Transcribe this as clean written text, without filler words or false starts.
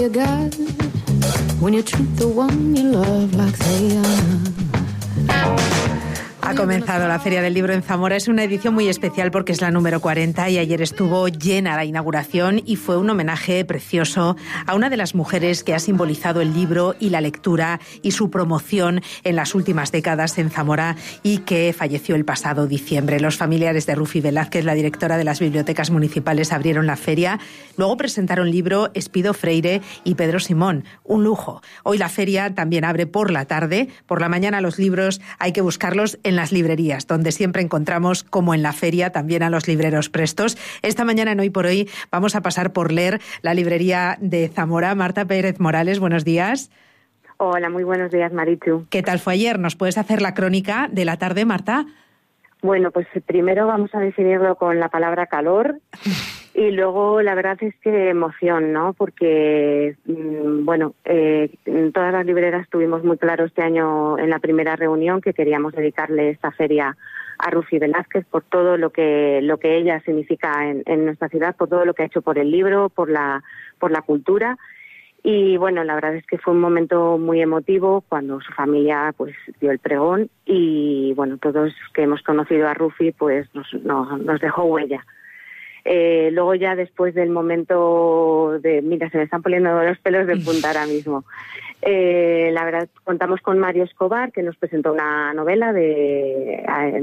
you got when you treat the one you love like they are none. Ha comenzado la Feria del Libro en Zamora. Es una edición muy especial porque es la número 40 y ayer estuvo llena la inauguración y fue un homenaje precioso a una de las mujeres que ha simbolizado el libro y la lectura y su promoción en las últimas décadas en Zamora y que falleció el pasado diciembre. Los familiares de Rufi Velázquez, la directora de las bibliotecas municipales, abrieron la feria. Luego presentaron libro Espido Freire y Pedro Simón. Un lujo. Hoy la feria también abre por la tarde. Por la mañana los libros hay que buscarlos en las librerías, donde siempre encontramos, como en la feria, también a los libreros prestos. Esta mañana en Hoy por Hoy vamos a pasar por Leer, la librería de Zamora. Marta Pérez Morales, buenos días. Hola, muy buenos días, Marichu. ¿Qué tal fue ayer? ¿Nos puedes hacer la crónica de la tarde, Marta? Bueno, pues primero vamos a definirlo con la palabra calor y luego la verdad es que emoción, ¿no? Porque, todas las libreras tuvimos muy claro este año en la primera reunión que queríamos dedicarle esta feria a Rufi Velázquez por todo lo que ella significa en nuestra ciudad, por todo lo que ha hecho por el libro, por la cultura. Y bueno, la verdad es que fue un momento muy emotivo cuando su familia pues dio el pregón y bueno, todos que hemos conocido a Rufi pues nos dejó huella. Luego ya después del momento mira, se me están poniendo los pelos de punta ahora mismo. La verdad, contamos con Mario Escobar, que nos presentó una novela